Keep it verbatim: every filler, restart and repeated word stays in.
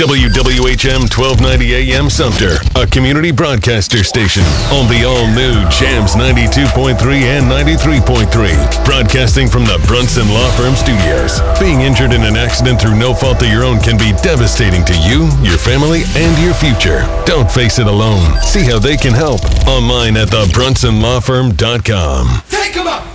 W W H M twelve ninety A M Sumter, a community broadcaster station on the all-new Jams ninety-two point three and ninety-three point three. Broadcasting from the Brunson Law Firm Studios. Being injured in an accident through no fault of your own can be devastating to you, your family, and your future. Don't face it alone. See how they can help online at the brunson law firm dot com. Take 'em up!